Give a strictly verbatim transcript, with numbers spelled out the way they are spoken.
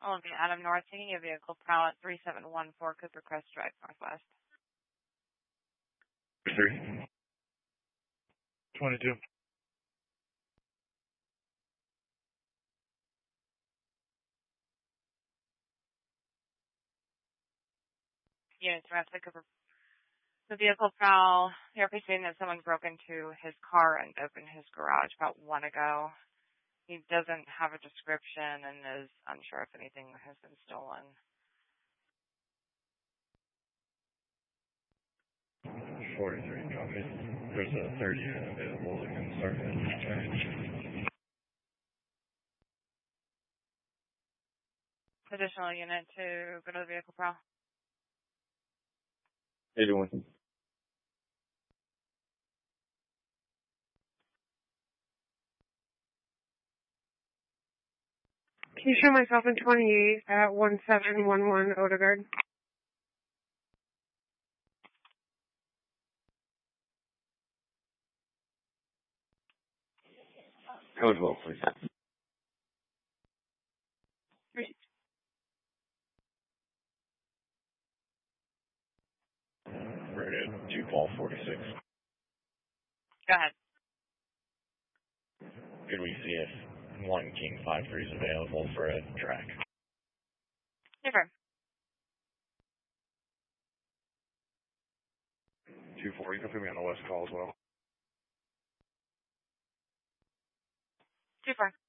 Olivia Adam North, taking a vehicle prowl at three seven one four Cooper Crest Drive, Northwest. three. twenty-two. Units arrest the Cooper. The vehicle prowl, you're saying that someone broke into his car and opened his garage about one ago. He doesn't have a description and is unsure if anything has been stolen. forty-three, copy. There's a third unit available that can start at discharge. Additional unit to go to the vehicle prowl. eighty-one. Can you show myself in twenty-eight at one seven one one Odegaard? Code well, please. Right. Right at two Paul forty-six. Go ahead. Could we see if one King five three is available for a track? Different. two four, you can put me on the west call as well. Two four.